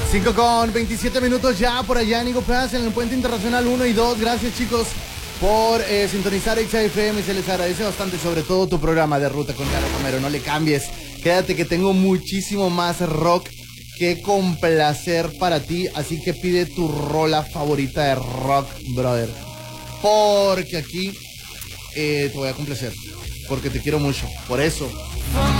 5:27 ya por allá, Nico Paz, en el Puente Internacional 1 y 2. Gracias, chicos, por sintonizar XFM. Se les agradece bastante, sobre todo tu programa de Ruta con Carlos Romero. No le cambies. Quédate que tengo muchísimo más rock que complacer para ti. Así que pide tu rola favorita de rock, brother. Porque aquí te voy a complacer. Porque te quiero mucho. Por eso.